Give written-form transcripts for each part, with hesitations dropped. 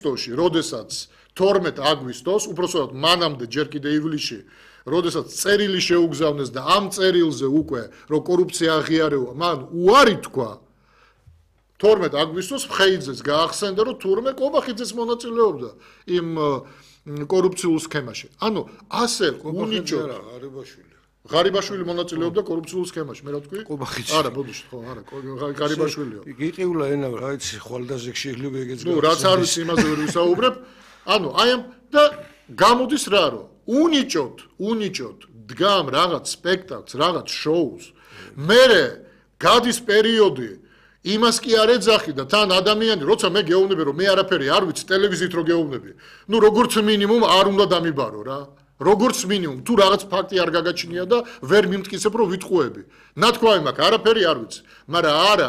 აგვისტოში, როდესაც 12 აგვისტოს, უпроსოდ მანამდე ჯერ კიდე ივლისში, როდესაც წერილი შეუგზავნეს და ამ წერილზე უკვე რო კორუფცია აღიარევა, მან უარი თქვა 12 აგვისტოს მხეიძეს გაახსენდა, რომ თურმე კობახიძეს მონაწილეობდა იმ კორუფციულ სქემაში. ანუ ასე უნიჭოდ ღარიბაშვილი მონაწილეობდა კორუფციულ სქემაში, მე რა თქვი? არა, ბოდიში, ხო, არა, ღარიბაშვილიო. გიყიულა ენა, რაიცი, ხვალდაზე შეიძლება ეგეც. ნუ რაც არის იმაზე ვერ ვისაუბრებ. ანუ აი ამ და გამოდის რა, რომ უნიჭოდ დგამ რაღაც სპექტაკლს, რაღაც შოუს. მერე გადის პერიოდი იმას კი არ ეძახი და თან ადამიანი, როცა მე გეუბნები, რომ მე არაფერი არ ვიცი, ტელევიზიით რო გეუბნები. ნუ როგორც მინიმუმ არ უნდა დამიბარო რა. როგორც მინიმუმ თუ რაღაც ფაქტი არ გაგაჩნია და ვერ მიმტკიცებ რომ ვიტყუები. ნათქვამი მაქვს, არაფერი არ ვიცი. მაგრამ არა,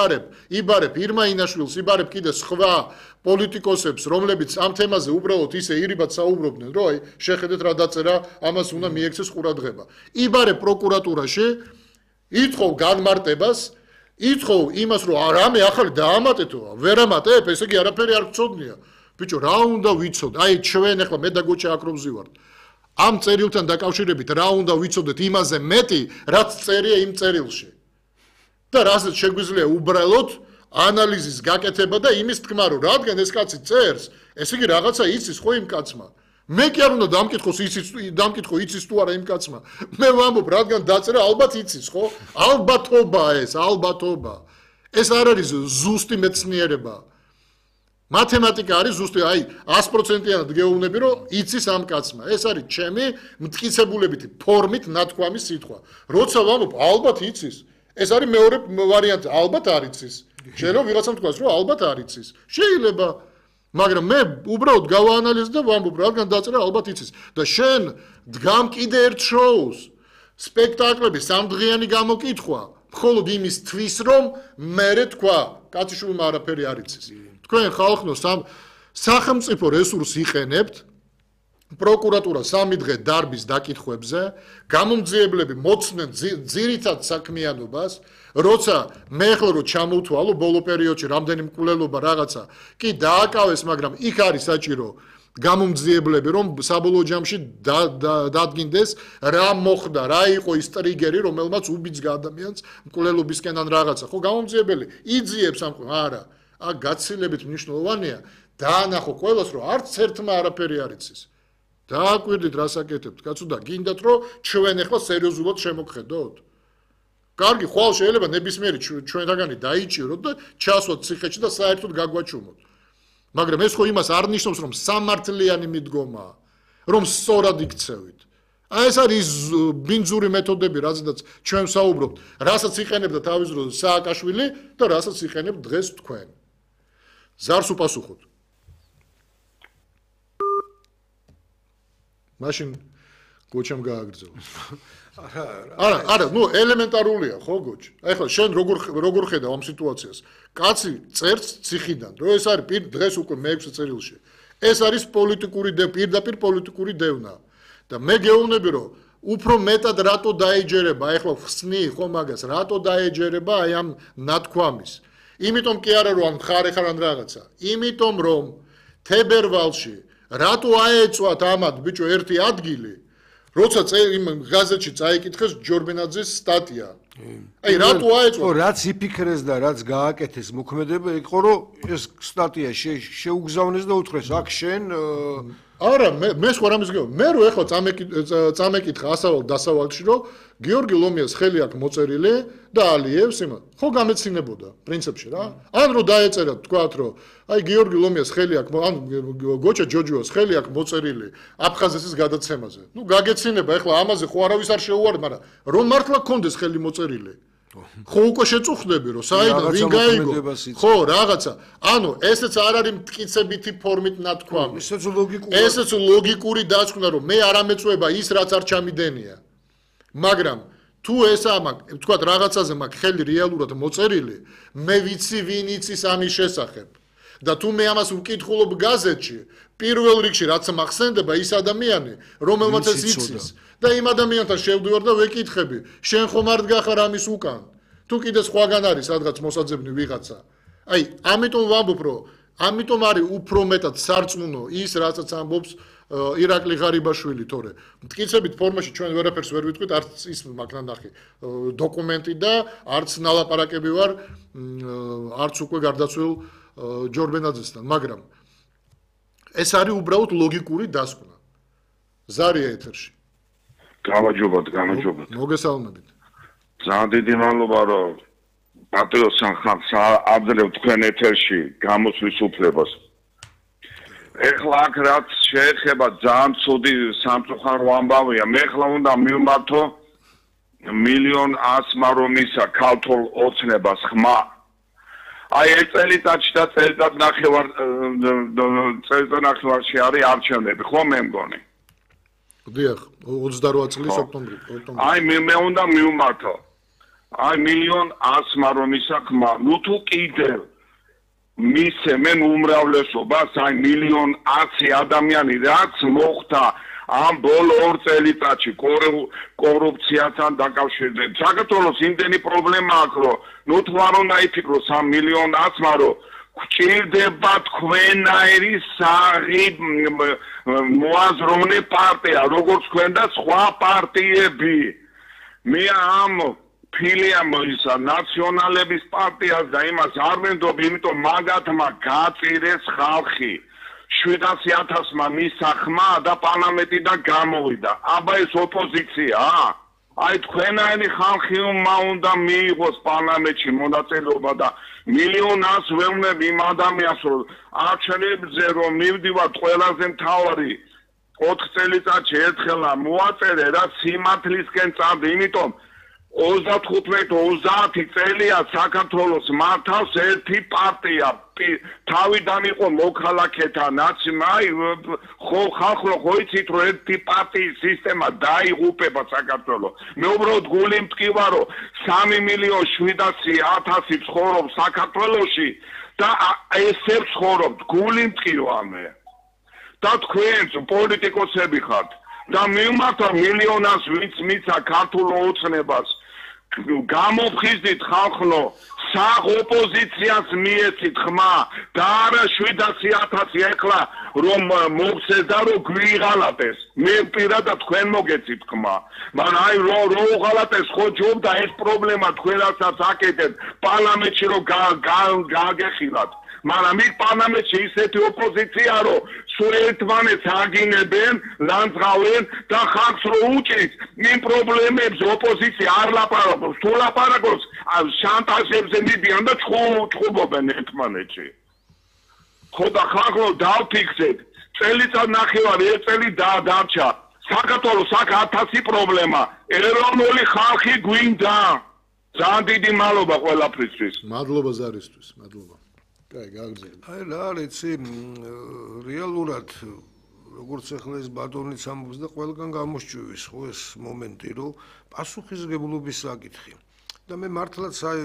იბარებ ირმა ინაშვილს, იბარებ კიდე სხვა პოლიტიკოსებს, რომლებიც ამ თემაზე უბრალოდ ისე ირიბად საუბრობდნენ, რომ აი შეხედეთ რა დაწერა, ამას უნდა მიექცეს ყურადღება. იბარებ პროკურატურაში, ითხოვ განმარტებას, ითხოვ იმას, რომ რამე ახალი დაამატეთო, ვერ ამატებ, ესე იგი არაფერი არ გწოდნია. ბიჭო, რა უნდა ვიცოდე? აი ჩვენ ახლა მე და გოჩა აკრობზი ვართ. ამ წერილთან დაკავშირებით რა უნდა ვიცოდეთ იმაზე მეტი, რაც წერია იმ წერილში. და რასაც შეგვიძლია უბრალოდ ანალიზის გაკეთება და იმის თქმა, რომ რადგან ეს კაცი წერს, ესე იგი რაღაცა იცის ხო იმ კაცმა. მე კი არ უნდა დამკითხო იცის თუ არა იმ კაცმა. მე ვამბობ, რადგან დაწერა, ალბათ იცის, ხო? ალბათობაა ეს, ალბათობა. ეს არ არის ზუსტი მეცნიერება. მათემატიკა არის ზუსტი, აი 100%-იანად გეუბნები, რომ იცის ამ კაცმა. ეს არის ჩემი მტკიცებულებითი ფორმით ნათქვამი სიტყვა. როცა ვამბობ, ალბათ იცის. ეს არის მეორე ვარიანტი, ალბათ არ იცის. შეიძლება ვიღაცამ თქვას, რომ ალბათ არ იცის. შეიძლება, მაგრამ მე უბრალოდ გავაანალიზებ და ვამბობ, რადგან დაწერა, ალბათ იცის. და შენ დგამ კიდე ერთ შოუს, სპექტაკლები, სამდღიანი გამოკითხვა, მხოლოდ იმისთვის, რომ მერე თქვა, კაციშვილმა არაფერი არ იცის. თქვენ ხალხნო სახელმწიფო რესურსს იყენებთ პროკურატურა 3 დღე დარბის დაკითხვებზე, გამომძიებლები მოცნენ ძირითად საქმიანობას, როცა მე ახლა რო ჩამოვთვალო ბოლო პერიოდში რამდენი მკვლელობა რაღაცა კი დააკავეს, მაგრამ იქ არის საჭირო გამომძიებლები, რომ საბოლოო ჯამში დადგინდეს რა მოხდა, რა იყო ის ტრიგერი, რომელმაც უბიძგა ადამიანს მკვლელობისკენ ან რაღაცა. ხო, გამომძიებელი იძიებს ამ არა. გაცილებით მნიშვნელოვანია დაანახო ყველას, რომ არც ერთმა არაფერი არ იცის. დააკვირდით რას აკეთებთ, კაცო და გინდათ რომ ჩვენ ახლა სერიოზულად შემოგხედოთ. კარგი, ხვალ შეიძლება ნებისმიერი ჩვენთაგანი დაიჭიროთ და ჩასვათ ციხეში და საერთოდ გაგვაჩუმოთ. მაგრამ ეს ხო იმას არ ნიშნავს, რომ სამართლიანი მიდგომაა, რომ სწორად იქცევით. აი ეს არის ბინძური მეთოდები, რაზედაც ჩვენ საუბრობთ, რასაც იყენებდა თავის დროზე სააკაშვილი და რასაც იყენებთ დღეს თქვენ. ზარს უპასუხოთ. მაშინ გოჩამ გააგრძელო. არა, ნუ ელემენტარულია, ხო გოჩ? ახლა შენ როგორ ხედავ ამ სიტუაციას? კაცი წერს ციხიდან, რომ ეს არის დღეს უკვე მე-6 წერილში. ეს არის პირდაპირ პოლიტიკური დევნა. და მე გეუბნები, რომ უფრო მეტად რატო დაეჯერება, ახლა ხსნი ხო მაგას, რატო დაეჯერება აი ამ ნათქვამის. იმიტომ კი არა რომ მხარე ხარ ან რაღაცა. იმიტომ რომ თებერვალში რატო აეწვათ ამად ბიჭო ერთი ადგილი, როცა იმ გაზეთში წაიკითხეს ჯორბენაძის სტატია. აი რატო აეწვათ? ხო, რაც იფიქრეს და რაც გააკეთეს მოქმედება იყო, რომ ეს სტატია შეუგზავნეს და უთხრეს, აქ შენ არა, მე სხვა რამის გეუბნები. მე რო ეხლა წამეკითხა დასავალში, რომ გიორგი ლომიას ხელი აქვს მოწერილი და ალიევს იმა. ხო გამეცინებოდა პრინციპში რა. ან რო დაეწერა თქვათ, რომ აი გიორგი ლომიას ხელი აქვს, ან გოჩა ჯოჯოას ხელი აქვს მოწერილი აფხაზეთის გადაცემაზე. ნუ გაგეცინება, ეხლა ამაზე ხო არავის არ შეუვარდა, მაგრამ რომ მართლა გქონდეს ხელი მოწერილი. ხო უკვე შეწუხდები, რომ საიდან ვინ გაიგო? ხო, რაღაცა. ანუ ესეც არ არის მტკიცებითი ფორმით ნათქვამი. ესეც ლოგიკური დაწყვეტა, რომ მე არ ამეწუება ის, რაც არ ჩამიდენია. მაგრამ თუ ეს თქვათ რაღაცაზე მაქვს ხელი რეალურად მოწერილი, მე ვიცი ვინ იცის ამის შესახებ. და თუ მე ამას ვკითხულობ გაზეთში, პირველ რიგში რაც მახსენდება ის ადამიანი, რომელმაც ეს იცის. და იმ ადამიანთან შევდივარ და ვეკითხები, შენ ხომ არ დგახარ ამის უკან? თუ კიდე სხვაგან არის სადღაც მოსაძებნი ვიღაცა. აი, ამიტომ ვამბობ, რომ ამიტომ არის უფრო მეტად სარწმუნო ის, რასაც ამბობს ირაკლი ღარიბაშვილი, თორე მტკიცებით ფორმაში ჩვენ ვერაფერს ვერ ვიტყვით, არც ის მაგ ნახე დოკუმენტი და არც ნალაპარაკები ვარ, არც უკვე გარდაცვლილ ჯორბენაძესთან, მაგრამ ეს არის უბრალოდ ლოგიკური დასკვნა. ზარია ეთერში. გამარჯობათ. მოგესალმებით. ძალიან დიდი მადლობა, რომ პატრიოტთან ხალხს აძლევთ თქვენ ეთერში გამოსვლის უფლებას. ეხლა აქ რაც შეეხება ძალიან ცუდი სამწუხარო ამბავია. მე ხლა უნდა მივმართო 1,100,000 რომისა ქალთულ ოცნებას ხმა. აი ეს წელიწადში და წელიწადნახევარში არის არჩევნები, ხო მე მგონი? დიახ, 28 წლის ოქტომბრი. აი მე უნდა მივმართო. აი 1,100,000 რომისა ხმა. ნუ თუ კიდევ მისცემენ უმრავლესობას, აი 1,100,000 ადამიანი რაც მოხდა ამ ბოლო 2 წელიწადში კორუფციასთან დაკავშირებით. საქართველოს იმდენი პრობლემა აქვს, რომ ნუ თუ არ უნდა იფიქროს ამ 1,100,000-მა, რომ გვჭირდება თქვენაირი საღი მოაზროვნე პარტია, როგორც თქვენ და სხვა პარტიები. მე ამ ფილიამისა ნაციონალების პარტიას და იმას არ ვენდობ, იმიტომ მაგათმა გაწირეს ხალხი. 700,000-მა მისცა ხმა და პარლამენტიდან გამოვიდა. აბა ეს ოპოზიციაა? აი თქვენაირი ხალხი უნდა მიიღოს პარლამენტში მონაწილეობა და 1,100,000 ვეუბნები იმ ადამიანს, რომ არჩევნებზე რომ მივდივართ, ყველაზე მთავარი 4 წელიწადში ერთხელა მოაწერე რა სიმართლისკენ წავდი, იმიტომ 35-30 წელია საქართველოს მართავს ერთი პარტია. თავიდან იყო მოქალაქეთა ნაციმაი, ხო ხალხო ხო იცით რომ ერთი პარტიის სისტემა დაიღუპება საქართველოს. მე უბრალოდ გული მტკივა რომ 3,700,000 ცხოვრობს საქართველოში და ესე ცხოვრობთ, გული მტკივა მე. და თქვენ პოლიტიკოსები ხართ და მივმართა 1,000,000 ვინც მისცა ქართულ ოცნებას. გამოფხიზდით ხალხო, საღ ოპოზიციას მიეცით ხმა და არა 700,000 ეხლა რომ მოგცეს და რომ გვიღალატეს. მე პირადად თქვენ მოგეცით ხმა. მაგრამ აი რო უღალატეს ხო ჯობდა ეს პრობლემა თქვენასაც აკეთეთ პარლამენტში რომ გააგეხილათ. მაგრამ იქ პარლამენტში ისეთი ოპოზიცია რომ სულ ერთმანეთს აგინებენ, ლანძღავენ და ხალხს რო უჭირთ იმ პრობლემებს ოპოზიცია არ ლაპარაკობს, თუ ლაპარაკობს შანტაჟებზე მიდიან და ჩხუბობენ ერთმანეთში. ხო და ხალხო დავფიქრეთ, წელიწადნახევარი ერთ წელი დარჩა. საქართველოს აქ 1000 პრობლემა, ეროვნული ხალხი გვინდა. ძალიან დიდი მადლობა ყველაფრისთვის. მადლობა ზარისთვის, მადლობა. კაი, გაგრძელე. აი რა არის, რეალურად როგორც ახლა ეს ბატონიც ამბობს და ყველგან გამოსჭვივის ხო ეს მომენტი, რომ პასუხისგებლობის საკითხი. და მე მართლაც აი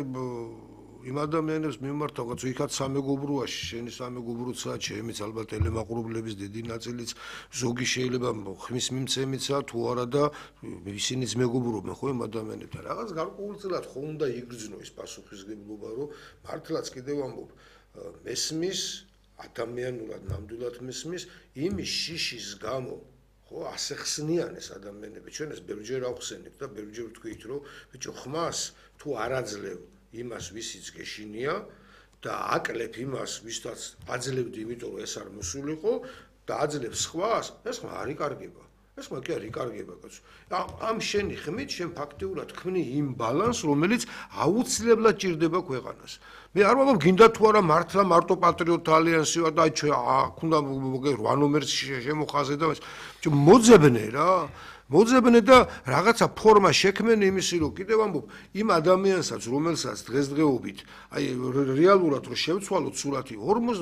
იმ ადამიანებს მიმართავ, რაც იქაც სამეგობროაში, შენი სამეგობროცაა, ჩემიც ალბათ ელემაყურებლების დიდი ნაწილიც ზოგი შეიძლება ხმის მიმცემიცა თუ არა და ისინიც მეგობრობენ ხო იმ ადამიანებთან. რაღაც გარკვეულწილად ხო უნდა იგრძნო ეს პასუხისგებლობა, რომ მართლაც კიდევ ამბობ მესმის ადამიანურად ნამდვილად მესმის იმის შიშის გამო ხო ასე ხსნიან ეს ადამიანები ჩვენ ეს ბევრჯერ ავხსენებთ და ბევრჯერ ვთქვით რომ ბიჭო ხმას თუ არ აძლევ იმას ვისიც გეშინია და აკლებ იმას ვისაც აძლევდი იმიტომ რომ ეს არ მოსულიყო და აძლევ სხვას ეს ხმა არ იკარგება ეს ხმა კი არ იკარგება კაცო ამ შენი ხმით შენ ფაქტიურად ქმნი იმ ბალანსს რომელიც აუცილებლად ჭირდება ქვეყანას მე არ ვამბობ გინდა თუ არა მართლა მარტო პატრიოტთა ალიანსი ვარ და ჩვენ აქ უნდა 8 ნომერს შემოხაზე და მოძებნე რა მოძებნე და რაღაცა ფორმა შექმენ იმისი რომ კიდევ ამბობ იმ ადამიანსაც რომელსაც დღესდღეობით აი რეალურად რომ შევცვალოთ სურათი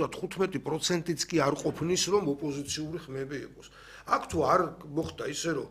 55%-იც კი არ ყოფნის რომ ოპოზიციური ხმები იყოს აქ თუ არ მოხდა ისე რომ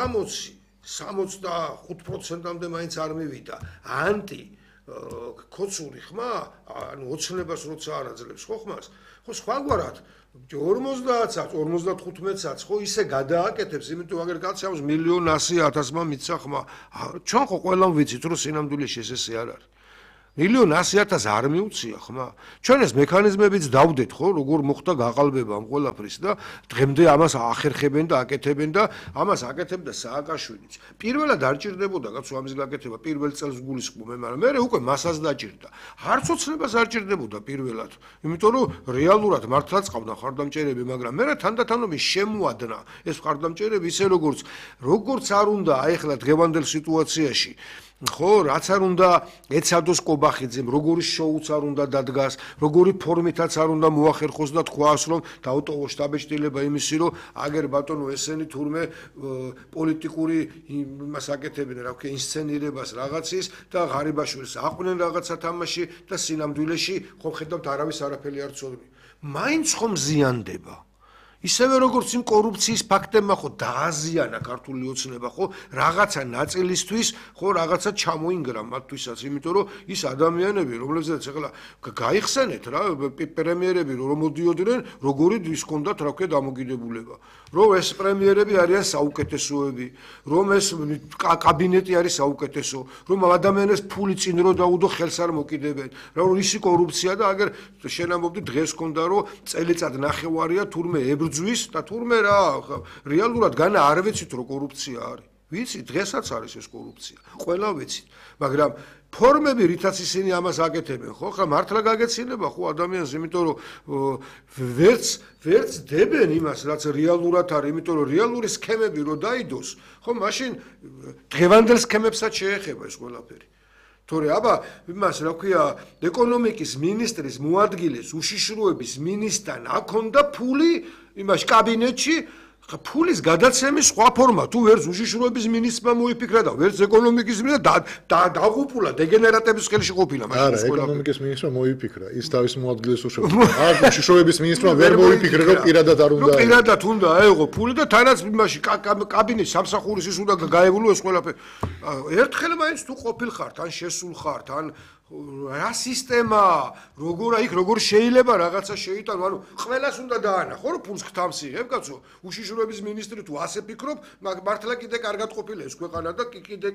65%-მდე მაინც არ მივიდა ანტი კოცური ხმა, ანუ ოცნებას როცა არ აძლევს ხო ხმას, ხო სხვაგვარად 50-აც, 55-აც ხო ისე გადააკეთებს, იმიტომ აგერ კაცი ამს 1,100,000-მა მისცა ხმა. ჩვენ ხო ყველამ ვიცით რომ სინამდვილეში ეს ესე არ არის. 1,100,000 არ მიუწია ხმა. ჩვენ ეს მექანიზმებიც დავდეთ ხო, როგორ მოხდა გაყალბება ამ ყველაფრის და დღემდე ამას ახერხებენ და აკეთებენ და ამას აკეთებდა სააკაშვილიც. პირველად არ ჭირდებოდა კაცო ამის გაკეთება, პირველ წელს გულისხმობ, მაგრამ მე უკვე მასაც დაჭირდა. არც ოცნებას არ ჭირდებოდა პირველად, იმიტომ რომ რეალურად მართლაც ყავდა ხარდამჭერები, მაგრამ მე თანდათანობით შემოადნა ეს ხარდამჭერები ისე როგორც არ უნდა აი ახლა დღევანდელ სიტუაციაში ხო, რაც არ უნდა ეცადოს კობახიძემ, როგორი შოუც არ უნდა დადგას, როგორი ფორმითაც არ უნდა მოახერხოს და თქვას, რომ დაუტოვოს შტაბეჭდილება იმისი, რომ აგერ ბატონო ესენი თურმე პოლიტიკური იმას აკეთებენ, რა ვქე, ინსცენირებას რაღაცის და ღარიბაშვილს აყვნენ რაღაცა თამაში და სინამდვილეში ხო ხედავთ არავის არაფერი არ ცოდნი. მაინც ხომ ზიანდება. ისევე როგორც იმ კორუფციის ფაქტებმა ხო დააზიანა ქართული ოცნება ხო რაღაცა ნაწილისთვის ხო რაღაცა ჩამოინგრა მათთვისაც იმიტომ რომ ის ადამიანები რომლებზეც ახლა გაიხსენეთ რა პრემიერები რომ მოდიოდნენ როგორი ის ჰქონდათ რა ვქე დამოკიდებულება რომ ეს პრემიერები არიან საუკეთესოები რომ ეს კაბინეტი არის საუკეთესო რომ ადამიანებს ფული წინ რო დაუდო ხელს არ მოკიდებენ რომ ისი კორუფცია და აგერ შენამობდი დღეს ჰქონდა რომ წელიწად ნახევარია თურმე ებრძვის და თურმე რა რეალურად განა არ ვიცით რომ კორუფცია არის ვიცი დღესაც არის ეს კორუფცია ყველა ვიცით მაგრამ ფორმები რითაც ისინი ამას აკეთებენ ხო ხა მართლა გაგეცინება ხო ადამიანს იმიტომ რომ ვერც დებენ იმას რაც რეალურად არის იმიტომ რომ რეალური სქემები რო დაიდოს ხო მაშინ დღევანდელ სქემებსაც შეეხება ეს ყველაფერი თორე აბა იმას რა ქვია ეკონომიკის მინისტრის მოადგილეს უშიშროების მინისტრთან აქონდა ფული იმას კაბინეტში ფულის გადაცემის სხვა ფორმა თუ ვერც უშიშროების მინისტრმა მოიფიქრა და ვერც ეკონომიკის მინისტრმა დაღუპულა დეგენერატების ხელში ყოფილა არა ეკონომიკის მინისტრმა მოიფიქრა ის თავის მოადგილეს უშიშროება არ უშიშროების მინისტრმა ვერ მოიფიქრა რომ პირადად არ უნდა პირადად უნდა აეღო ფული და თანაც იმაში კაბინეტის სამსახურის ის უნდა გაევლო ეს ყველაფერი ერთხელ მაინც თუ ყოფილხართ ან შესულ ხართ ან რა სისტემა როგორ შეიძლება რაღაცა შეიტანო ანუ ყველას უნდა დაანა ხო რომ ფულს ხთამს იღებ კაცო უშიშროების მინისტრი თუ ასე ფიქრობ მართლა კიდე კარგად ყოფილა ეს ქვეყანა და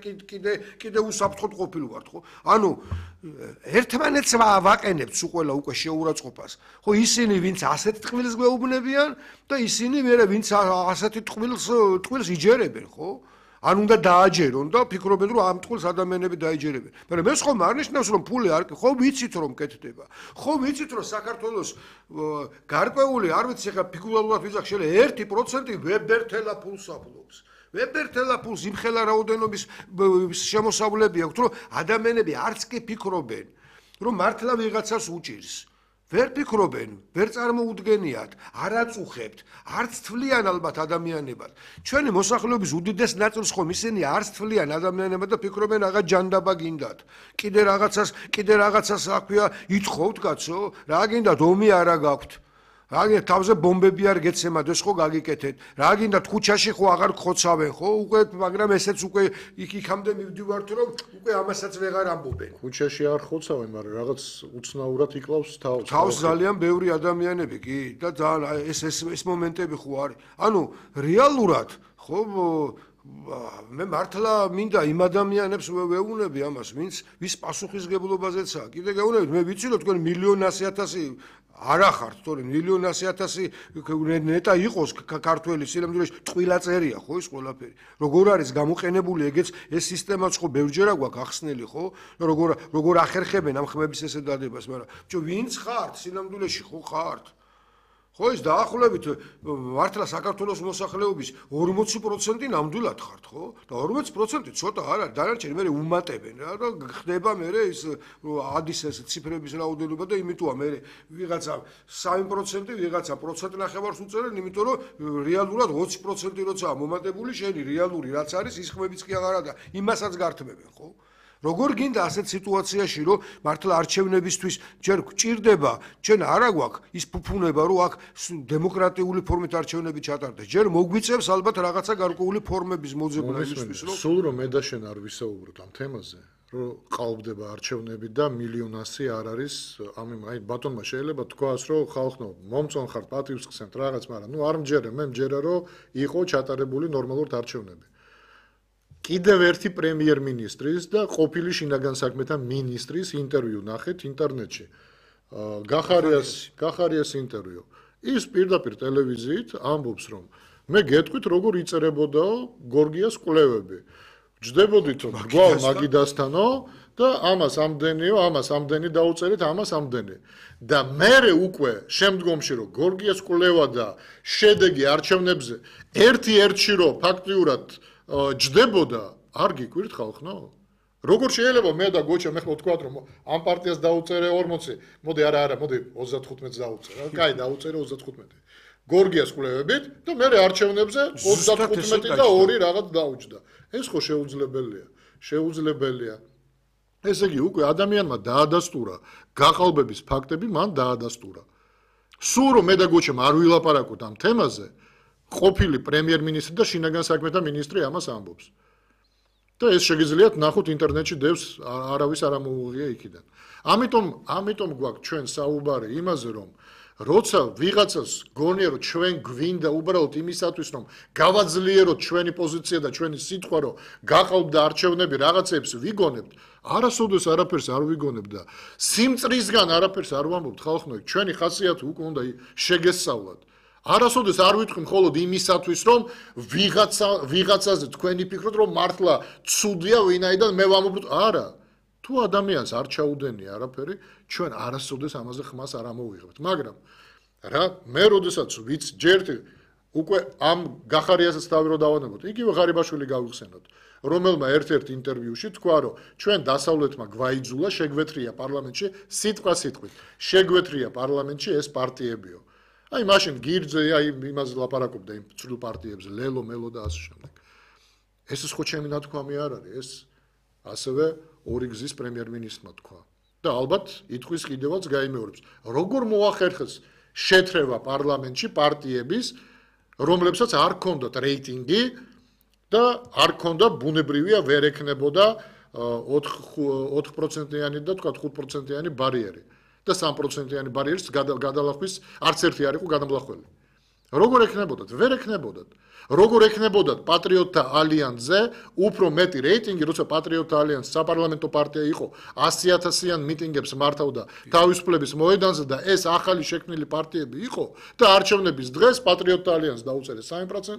კიდე უსაფრთხოდ ყოფილვართ ხო ანუ ერთმანეთს ვაყენებთ სულ ყველა უკვე შეურაცხყოფას ხო ისინი ვინც ასეთ ტყვილს გვეუბნებიან და ისინი მერე ვინც ასეთი ტყვილს იჯერებენ ხო ან უნდა დააჯერონ და ფიქრობენ რომ ამ ტყულს ადამიანები დაიჯერებენ. მაგრამ ეს ხომ არ ნიშნავს რომ ფული არ ხო ვიცით რომ კეთდება. ხო ვიცით რომ საქართველოს გარკვეული არ ვიცი ხა ფიგურალურად ვიზახ შეიძლება 1% ვებერთელა ფულს აფლობს. ვებერთელა ფულს იმხელა რაოდენობის შემოსავლები აქვს რომ ადამიანები არც კი ფიქრობენ რომ მართლა ვიღაცას უჭირს. ვერ ფიქრობენ, ვერ წარმოუდგენიათ, არ აწუხებთ, არც თვლიან ალბათ ადამიანებად. ჩვენი მოსახლეობის უდიდეს ნაწილს ხომ ისინი არც თვლიან ადამიანებად და ფიქრობენ რაღაც ჯანდაბა გინდათ. კიდე რაღაცას აქვია ითხოვთ კაცო, რა გინდათ ომი არა გაქვთ. რა გინდათ თავზე ბომბები არ გეცემათ, ეს ხო გაგიკეთეთ. რა გინდათ ქუჩაში ხო აღარ გხოცავენ, ხო? უკვე მაგრამ ესეც უკვე იქამდე მივდივართ, რომ უკვე ამასაც ვეღარ ამბობენ. ქუჩაში არ ხოცავენ, მაგრამ რაღაც უცნაურად იკლავს თავს. თავს ძალიან ბევრი ადამიანები კი და ძალიან ეს მომენტები ხო არის. ანუ რეალურად ხო მე მართლა მინდა იმ ადამიანებს ვეუბნები ამას, ვის პასუხისგებლობაზეცაა. კიდე გეუბნებით, მე ვიცი რომ თქვენ 1,100,000 არა ხართ, თორემ 1,100,000 ნეტა იყოს ქართველი სინამდვილეში ტყვილა წერია ხო ეს ყველაფერი. როგორ არის გამოყენებული ეგეც ეს სისტემაც ხო ბევრჯერ აქვს ახსნელი ხო? როგორ ახერხებენ ამ ხმების ესე დადებას, მაგრამ ბჭო ვინც ხართ სინამდვილეში ხო ხართ? ხო ის დაახლოებით მართლა საქართველოს მოსახლეობის 40% ნამდვილად ხართ ხო? და 40% ცოტა არ არის, დანარჩენი მე უმატებენ რა და ხდება მე ის ადის ეს ციფრების რაოდენობა და იმიტოა მე ვიღაცა 3% ვიღაცა პროცენტ ნახევარს უწერენ, იმიტომ რომ რეალურად 20% როცაა მომატებული შენი რეალური რაც არის ის ხმებიც კი აღარა და იმასაც გართმევენ ხო? როგორ გინდა ასეთ სიტუაციაში რომ მართლა არჩევნებისთვის ჯერ გჭირდება ჩვენ არა გვაქვს ის ფუფუნება რომ აქ დემოკრატიული ფორმით არჩევნები ჩატარდეს ჯერ მოგვიწევს ალბათ რაღაცა გარკვეული ფორმების მოძებნა იმისთვის რომ სულ რომ მე და შენ არ ვისაუბროთ ამ თემაზე რომ ყალბდება არჩევნები და 1,100,000 არ არის აი ბატონმა შეიძლება თქვას რომ ხალხო მომწონ ხართ პატივს ხსენთ რაღაც მაგრამ ნუ არ მჯერე მე მჯერა რომ იყო ჩატარებული ნორმალურად არჩევნები კიდევ ერთი პრემიერ-მინისტრის და ყოფილი შინაგან საქმეთა მინისტრის ინტერვიუ ნახეთ ინტერნეტში. გახარიას ინტერვიუ. ის პირდაპირ ტელევიზიით ამბობს, რომ მე გეტყვით, როგორ იწერებოდაო გორგიას კვლევები. ჯდებოდით, რომ გვაო მაგიდასთანო და ამას ამდენი დაუწერეთ, ამას ამდენი. და მერე უკვე შემდგომში რომ გორგიას კვლევა და შედეგი არჩევნებზე ერთ-ერთში რომ ფაქტიურად ჯდებოდა, არ გიკვირთ ხალხო? როგორ შეიძლება მე და გოჩა მე ვთქვათ რომ ამ პარტიას დაუწერე 40, მოდი არა, მოდი 35-ს დაუწერე. კაი, დაუწერე 35. გორგიას კვლევებით და მე არჩევნებზე 35 და 2 რაღაც დაუჯდა. ეს ხო შეუძლებელია. ესე იგი უკვე ადამიანმა დაადასტურა გაყალბების ფაქტები, მან დაადასტურა. სულ რომ მე და გოჩამ არ ვილაპარაკოთ ამ თემაზე, ყოფილი პრემიერ-მინისტრი და შინაგან საქმეთა მინისტრი ამას ამბობს. და ეს შეგიძლიათ ნახოთ ინტერნეტში დევს არავის არ ამოუღია იქიდან. ამიტომ გვაქვს ჩვენ საუბარი იმაზე, რომ როცა ვიღაცას გონია რომ ჩვენ გვინდა უბრალოდ იმისათვის რომ გავაძლიეროთ ჩვენი პოზიცია და ჩვენი სიტყვა რომ გაყალბდა არჩევნები რაღაცებს ვიგონებთ, არასოდეს არაფერს არ ვიგონებთ და სიმწრისგან არაფერს არ ვამბობთ ხალხო, ჩვენი ხასიათი უკვე უნდა შეგესწავლათ. არასოდეს არ ვიტყვი მხოლოდ იმისათვის რომ ვიღაცაზე თქვენი ფიქრობთ რომ მართლა ცუდია ვინაიდან მე ვამბობთ, არა. თუ ადამიანს არ ჩაუდენია არაფერი, ჩვენ არასოდეს ამაზე ხმას არ ამოვიღებთ. მაგრამ რა მე როდესაც ვიცი ჯერთ უკვე ამ გახარიასაც თავი რო დავანებოთ, იგივე ღარიბაშვილი გავიხსენოთ, რომელმა ერთ-ერთ ინტერვიუში თქვა, რომ ჩვენ დასავლეთმა გვაიძულა, შეგვეთრია პარლამენტში სიტყვით, შეგვეთრია პარლამენტში ეს პარტიებიო. აი მაშინ გირძე იმაზე ლაპარაკობდა იმ ცრუ პარტიებზე, ლელო, მელო და ასე შემდეგ. ეს ხო ჩემი ნათქვამი არ არის, ეს ასევე ორი გზის პრემიერ-მინისტრმა თქვა. და ალბათ იტყვის კიდევაც გაიმეორებს. როგორ მოახერხეს შეთრევა პარლამენტში პარტიების, რომლებსაც არ ჰქონდათ რეიტინგი და არ ჰქონდა ბუნებრივია ვერ ექნებოდა 4%-იანი და თქვა 5%-იანი ბარიერი. და 3%-იანი ბარიერის გადალახვის არც ერთი არ იყო გადამლახველი. როგორ ექნებოდათ? ვერ ექნებოდათ. როგორ ექნებოდათ პატრიოტთა ალიანსზე უფრო მეტი რეიტინგი, როცა პატრიოტთა ალიანსი საპარლამენტო პარტია იყო 100,000-იან მიტინგებს მართავდა თავისუფლების მოედანზე და ეს ახალი შექმნილი პარტიები იყო და არჩევნების დღეს პატრიოტთა ალიანსს დაუწერეს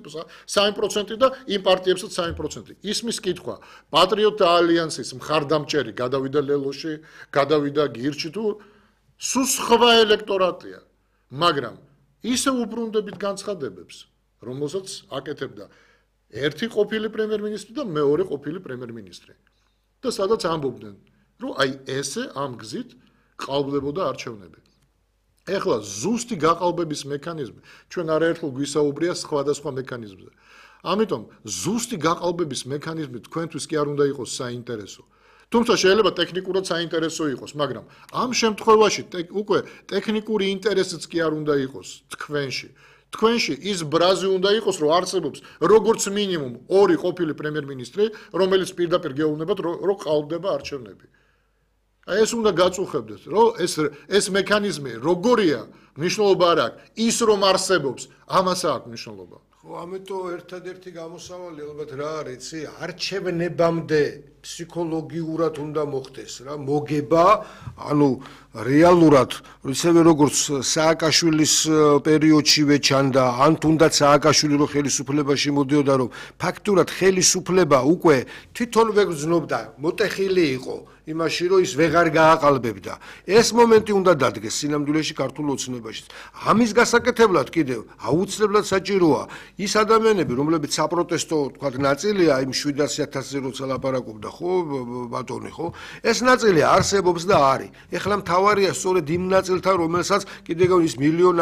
3% და იმ პარტიებსაც 3%. ისმის კითხვა, პატრიოტთა ალიანსის მხარდამჭერი გადავიდა ლელოში, გადავიდა გირჩი თუ სულ სხვა ელექტორატია, მაგრამ ისე უბრუნდებით განცხადებებს, რომელსაც აკეთებდა ერთი ყოფილი პრემიერ-მინისტრი და მეორე ყოფილი პრემიერ-მინისტრი. და სადაც ამბობდნენ, რომ აი ესე ამ გზით ყალბდებოდა არჩევნები. ეხლა ზუსტი გაყალბების მექანიზმი ჩვენ არაერთხელ გვისაუბრია სხვადასხვა მექანიზმზე. ამიტომ ზუსტი გაყალბების მექანიზმი თქვენთვის კი არ უნდა იყოს საინტერესო. თუმცა შეიძლება ტექნიკურად საინტერესო იყოს, მაგრამ ამ შემთხვევაში უკვე ტექნიკური ინტერესიც კი არ უნდა იყოს თქვენში. თქვენში ის ბრაზი უნდა იყოს, რომ არსებობს როგორც მინიმუმ 2 ყოფილი პრემიერ-მინისტრი, რომელიც პირდაპირ გეუბნებათ, რომ ყალბდება არჩევნები. აი ეს უნდა გაწუხებდეთ, რომ ეს მექანიზმი როგორია, მნიშვნელობა არ აქვს. ის რომ არსებობს, ამას აქვს მნიშვნელობა. ხო, ამიტომ ერთადერთი გამოსავალი ალბათ რა არის, იცი, არჩევნებამდე ფსიქოლოგიურად უნდა მოხდეს რა, მოგება, ანუ რეალურად, ისევე როგორც სააკაშვილის პერიოდშივე ჩანდა, ან თუნდაც სააკაშვილი რო ხელისუფლებაში მოდიოდა, რომ ფაქტურად ხელისუფლება უკვე თვითონ ვეგრძნობდა, მოტეხილი იყო იმაში, რომ ის ვეღარ გააყალბებდა. ეს მომენტი უნდა დადგეს სინამდვილეში ქართულ ოცნებაში. ამის გასაკეთებლად კიდევ აუცილებლად საჭიროა ის ადამიანები, რომლებიც საპროტესტო, თქვა, ნაწილია იმ 700,000-ზე როცა ლაპარაკობდა, ხო, ბატონი, ხო? ეს ნაწილი არსებობს და არის. ეხლა მთავარია სწორედ იმ ნაწილთან, რომელსაც კიდევ ის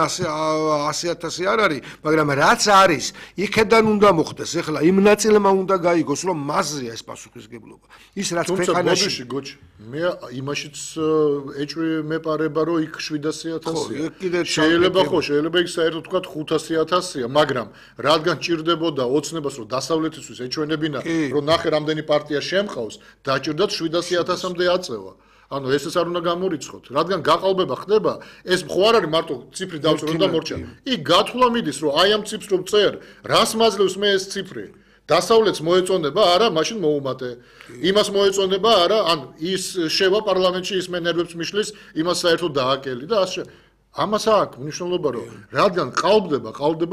1,100,000 არ არის, მაგრამ რაც არის, იქედან უნდა მოხდეს. ეხლა იმ ნაწილმა უნდა გაიგოს, რომ მასზეა ეს პასუხისგებლობა. ის რაც ქვეყანაში მე იმაშიც ეჭვი მეპარება, რომ იქ 700,000-ია. შეიძლება იქ საერთოდ თქვა 500,000-ია, მაგრამ რადგან ჭირდებოდა ოცნებას, რომ დასავლეთისთვის ეჩვენებინა, რომ ნახე რამდენი პარტია შემყავს, დაჭირდათ 700,000-მდე აწევა. ანუ ესეც არ უნდა გამორიცხოთ. რადგან გაყალბება ხდება, ეს ხო არ არის მარტო ციფრი დავწერო და მორჩა. იქ გათვლა მიდის, რომ აი ამ ციფრს რომ წერ, რას მაძლევს მე ეს ციფრი? დასავლეთს მოეწონება, არა, მაშინ მოუმატე. იმას მოეწონება, არა, ანუ ის შევა პარლამენტში ის მენერვებს მიშლის, იმას საერთოდ დააკელი და ასე. ამას აქვს მნიშვნელობა, რომ რადგან ყალბდება